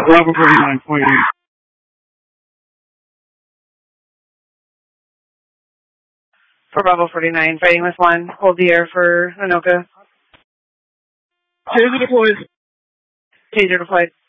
Bravo 49, point 8. For Bravo 49, fighting with 1. Hold the air for Anoka. Taser deployed. Taser deployed.